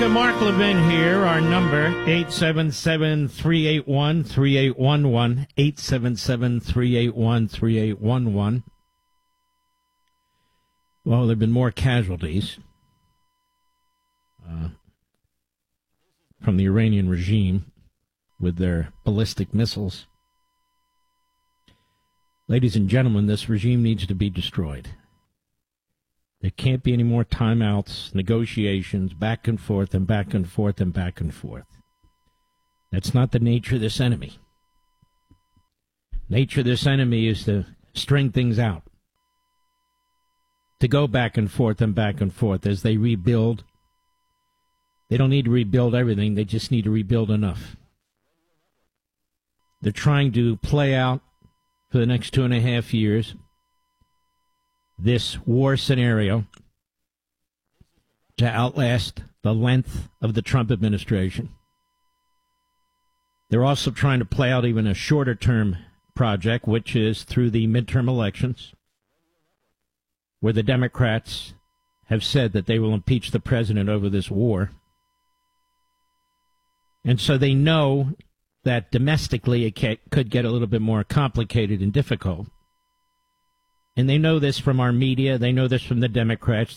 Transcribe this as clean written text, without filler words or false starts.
Mark Levin here. Our number, 877-381-3811, 877-381-3811. Well, there have been more casualties from the Iranian regime with their ballistic missiles. Ladies and gentlemen, this regime needs to be destroyed. There can't be any more timeouts, negotiations, back and forth and back and forth and back and forth. That's not the nature of this enemy. Nature of this enemy is to string things out, to go back and forth as they rebuild. They don't need to rebuild everything. They just need to rebuild enough. They're trying to play out for the next 2.5 years this war scenario to outlast the length of the Trump administration. They're also trying to play out even a shorter-term project, which is through the midterm elections, where the Democrats have said that they will impeach the president over this war. And so they know that domestically it could get a little bit more complicated and difficult. And they know this from our media. They know this from the Democrats.